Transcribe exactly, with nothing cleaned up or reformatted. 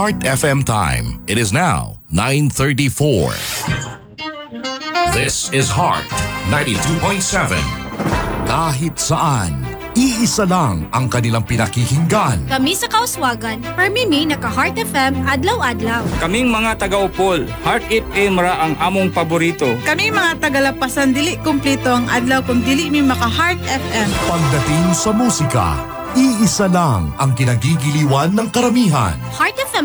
Heart F M time. It is now nine thirty-four. This is Heart ninety-two point seven. Kahit saan, iisa lang ang kanilang pinakikinggan. Kami sa Kauswagan, permimi naka-Heart F M adlaw-adlaw. Kaming mga taga-Upol, Heart F M ra ang among paborito. Kami mga taga-Lapasan, dili kumpleto ang adlaw kung dili mi maka-Heart F M. Pagdating sa musika, iisa lang ang kinagigiliwan ng karamihan. Heart F M